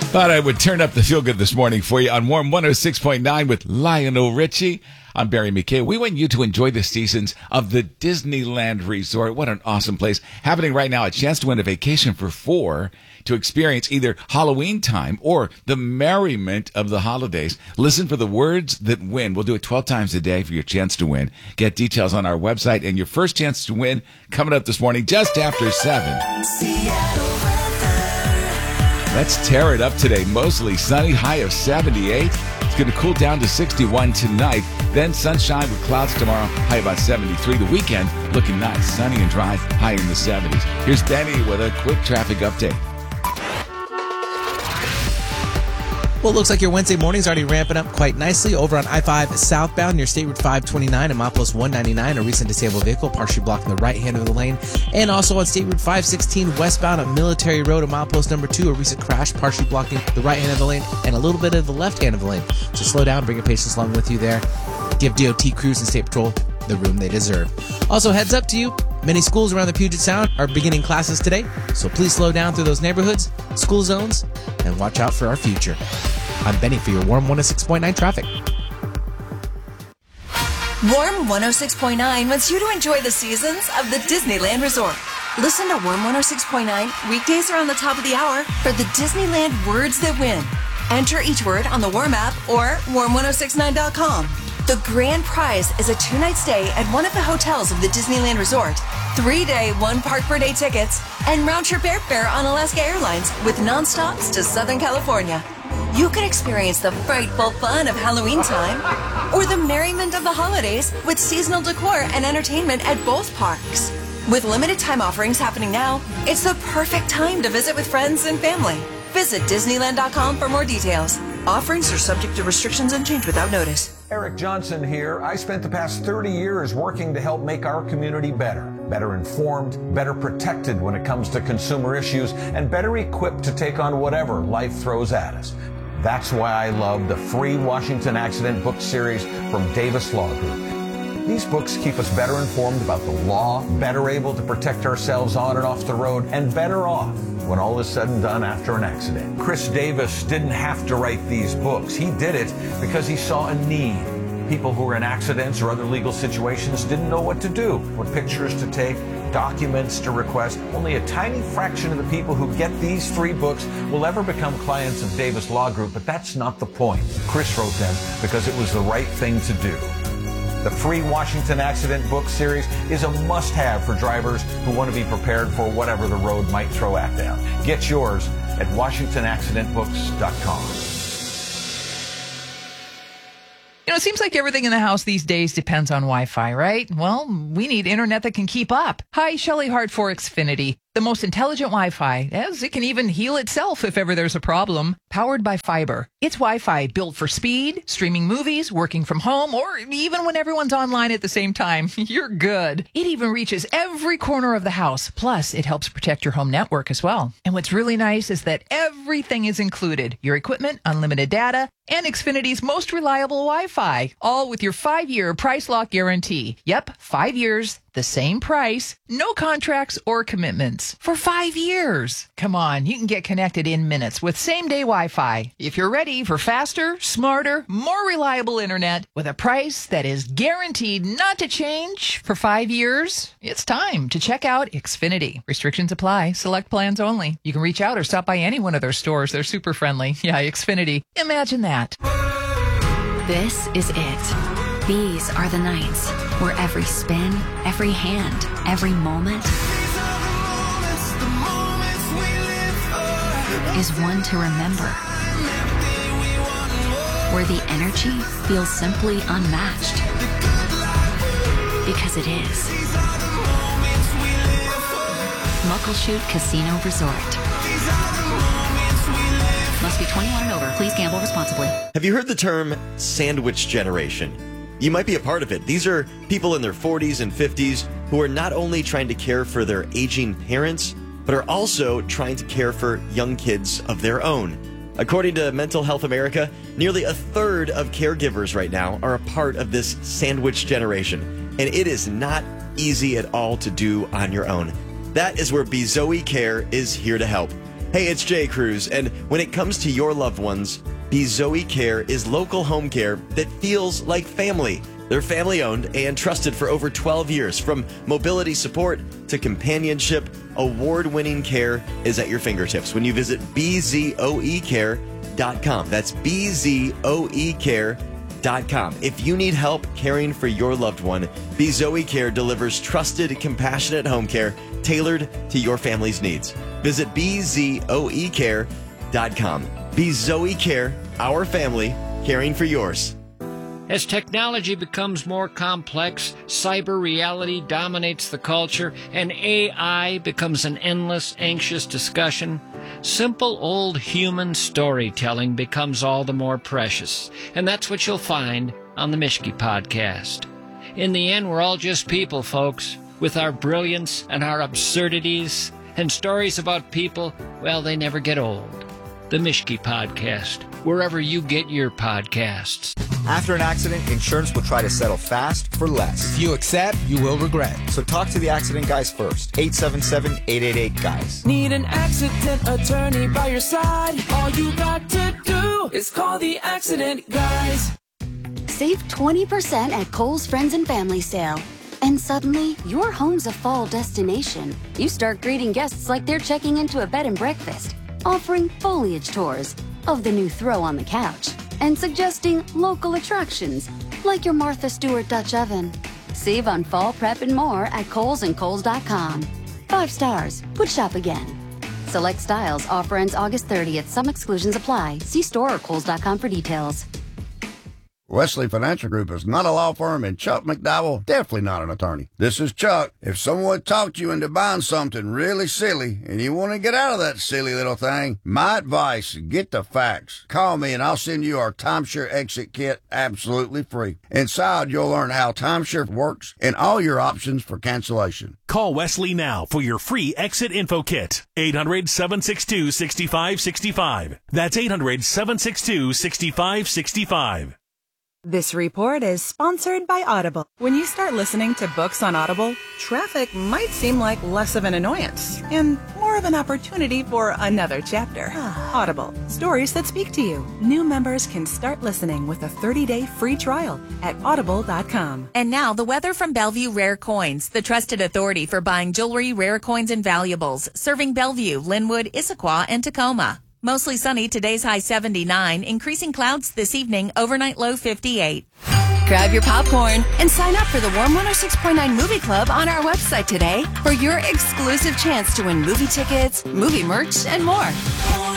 Thought I would turn up the feel good this morning for you on Warm 106.9 with Lionel Richie. I'm Barry McKay. We want you to enjoy the seasons of the Disneyland Resort. What an awesome place. Happening right now, a chance to win a vacation for 4 to experience either Halloween time or the merriment of the holidays. Listen for the words that win. We'll do it 12 times a day for your chance to win. Get details on our website, and your first chance to win coming up this morning just after 7. Let's tear it up today. Mostly sunny, high of 78. It's going to cool down to 61 tonight. Then sunshine with clouds tomorrow, high about 73. The weekend looking nice, sunny and dry, high in the 70s. Here's Benny with a quick traffic update. Well, it looks like your Wednesday morning's already ramping up quite nicely. Over on I-5 southbound near State Route 529 and milepost 199, a recent disabled vehicle partially blocking the right hand of the lane. And also on State Route 516 westbound on Military Road at milepost number 2, a recent crash partially blocking the right hand of the lane and a little bit of the left hand of the lane. So slow down, bring your patients along with you there. Give DOT crews and State Patrol the room they deserve. Also, heads up to you, many schools around the Puget Sound are beginning classes today, so please slow down through those neighborhoods, school zones, and watch out for our future. I'm Benny for your Warm 106.9 traffic. Warm 106.9 wants you to enjoy the seasons of the Disneyland Resort. Listen to Warm 106.9 weekdays around the top of the hour for the Disneyland words that win. Enter each word on the Warm app or warm1069.com. The grand prize is a 2-night stay at one of the hotels of the Disneyland Resort, 3-day, 1-park-per-day tickets, and round-trip airfare on Alaska Airlines with nonstops to Southern California. You could experience the frightful fun of Halloween time or the merriment of the holidays with seasonal decor and entertainment at both parks. With limited time offerings happening now, it's the perfect time to visit with friends and family. Visit Disneyland.com for more details. Offerings are subject to restrictions and change without notice. Eric Johnson here. I spent the past 30 years working to help make our community better informed, better protected when it comes to consumer issues, and better equipped to take on whatever life throws at us. That's why I love the free Washington Accident book series from Davis Law Group. These books keep us better informed about the law, better able to protect ourselves on and off the road, and better off when all is said and done after an accident. Chris Davis didn't have to write these books. He did it because he saw a need. People who were in accidents or other legal situations didn't know what to do, what pictures to take, documents to request. Only a tiny fraction of the people who get these 3 books will ever become clients of Davis Law Group, but that's not the point. Chris wrote them because it was the right thing to do. The free Washington Accident book series is a must-have for drivers who want to be prepared for whatever the road might throw at them. Get yours at WashingtonAccidentBooks.com. You know, it seems like everything in the house these days depends on Wi-Fi, right? Well, we need internet that can keep up. Hi, Shelley Hart for Xfinity. The most intelligent Wi-Fi, as it can even heal itself if ever there's a problem. Powered by fiber. It's Wi-Fi built for speed, streaming movies, working from home, or even when everyone's online at the same time. You're good. It even reaches every corner of the house. Plus, it helps protect your home network as well. And what's really nice is that everything is included. Your equipment, unlimited data, and Xfinity's most reliable Wi-Fi. All with your 5-year price lock guarantee. Yep, 5 years. The same price, no contracts or commitments for 5 years. Come on, you can get connected in minutes with same-day Wi-Fi. If you're ready for faster, smarter, more reliable internet with a price that is guaranteed not to change for 5 years, it's time to check out Xfinity. Restrictions apply. Select plans only. You can reach out or stop by any one of their stores. They're super friendly. Yeah, Xfinity. Imagine that. This is it. These are the nights where every spin, every hand, every moment is one to remember. Where the energy feels simply unmatched. Because it is. Muckleshoot Casino Resort. Must be 21 and over. Please gamble responsibly. Have you heard the term sandwich generation? You might be a part of it. These are people in their 40s and 50s who are not only trying to care for their aging parents, but are also trying to care for young kids of their own. According to Mental Health America, nearly a third of caregivers right now are a part of this sandwich generation, and it is not easy at all to do on your own. That is where Bezoe Care is here to help. Hey, it's Jay Cruz, and when it comes to your loved ones, Be Zoe Care is local home care that feels like family. They're family-owned and trusted for over 12 years. From mobility support to companionship, award-winning care is at your fingertips when you visit bzoecare.com. That's bzoecare.com. If you need help caring for your loved one, Be Zoe Care delivers trusted, compassionate home care tailored to your family's needs. Visit bzoecare.com. Be Zoe Care, our family, caring for yours. As technology becomes more complex, cyber reality dominates the culture, and AI becomes an endless, anxious discussion, simple old human storytelling becomes all the more precious. And that's what you'll find on the Mischke Podcast. In the end, we're all just people, folks, with our brilliance and our absurdities, and stories about people, well, they never get old. The Mischke Podcast, wherever you get your podcasts. After an accident, insurance will try to settle fast for less. If you accept, you will regret. So talk to the accident guys first. 877-888-GUYS. Need an accident attorney by your side? All you got to do is call the accident guys. Save 20% at Kohl's Friends and Family Sale. And suddenly, your home's a fall destination. You start greeting guests like they're checking into a bed and breakfast, offering foliage tours of the new throw on the couch, and suggesting local attractions like your Martha Stewart Dutch oven. Save on fall prep and more at Kohl's and Kohl's.com. 5 stars. Would shop again. Select styles. Offer ends August 30th. Some exclusions apply. See store or Kohl's.com for details. Wesley Financial Group is not a law firm, and Chuck McDowell definitely not an attorney. This is Chuck. If someone talked you into buying something really silly and you want to get out of that silly little thing, my advice, get the facts. Call me and I'll send you our timeshare exit kit absolutely free. Inside, you'll learn how timeshare works and all your options for cancellation. Call Wesley now for your free exit info kit. 800-762-6565. That's 800-762-6565. This report is sponsored by Audible. When you start listening to books on Audible, traffic might seem like less of an annoyance and more of an opportunity for another chapter. Audible, stories that speak to you. New members can start listening with a 30-day free trial at audible.com. And now the weather from Bellevue Rare Coins, the trusted authority for buying jewelry, rare coins, and valuables, serving Bellevue, Linwood, Issaquah, and Tacoma. Mostly sunny, today's high 79, increasing clouds this evening, overnight low 58. Grab your popcorn and sign up for the Warm 106.9 Movie Club on our website today for your exclusive chance to win movie tickets, movie merch, and more.